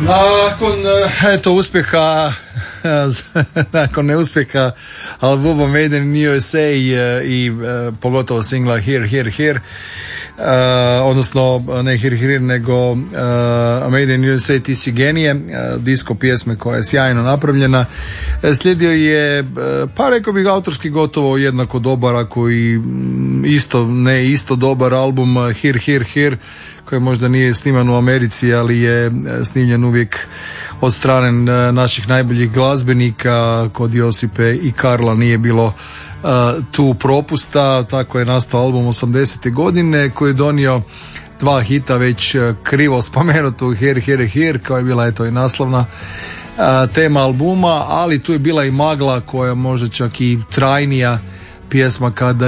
Nakon uspjeha nakon neuspjeha albuma Made in USA i pogotovo singla Here, Here, Here, odnosno ne Here, Here, nego Made in USA Ti si genije, disko pjesme koja je sjajno napravljena. Slijedio je, pa rekao bih, autorski gotovo jednako dobar, ako i isto dobar album Here, Here, Here, koji možda nije sniman u Americi, ali je snimljen uvijek od strane naših najboljih glazbenika. Kod Josipe i Karla nije bilo tu propusta. Tako je nastao album 80. godine koji je donio dva hita, već krivo spomenutu Here, Here, Here, kao je bila i naslovna tema albuma, ali tu je bila i Magla, koja možda čak i trajnija pjesma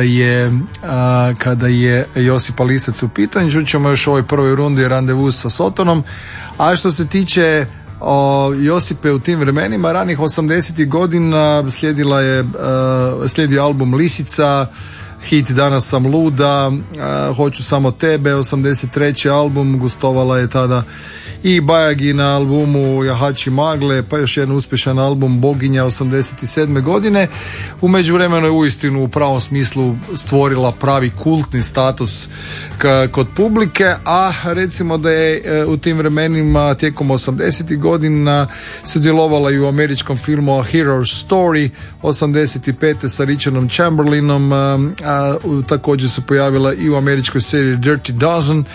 kada je Josipa Lisac u pitanju. Čućemo još u ovoj prvoj rundi Randevuz sa Sotonom. A što se tiče Josipe u tim vremenima ranih 80. godina, slijedio album Lisica, hit Danas sam luda, Hoću samo tebe, 83. album, gostovala je tada i Bajagi na albumu Jahači magle, pa još jedan uspješan album Boginja 87. godine. U međuvremenu je uistinu u pravom smislu stvorila pravi kultni status kod publike, a recimo da je u tim vremenima tijekom 80. godina sudjelovala i u američkom filmu A Hero's Story 85. sa Richardom Chamberlainom, također se pojavila i u američkoj seriji Dirty Dozen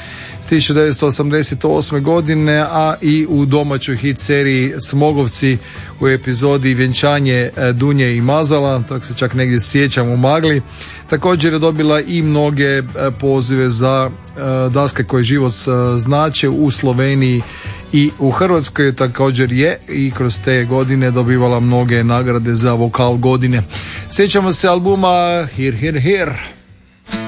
1988. godine, a i u domaćoj hit seriji Smogovci u epizodi Vjenčanje Dunje i Mazala, tako se čak negdje sjećam u Magli. Također je dobila i mnoge pozive za daske koje život znače u Sloveniji i u Hrvatskoj. Također je i kroz te godine dobivala mnoge nagrade za vokal godine. Sjećamo se albuma Here, Here, Here.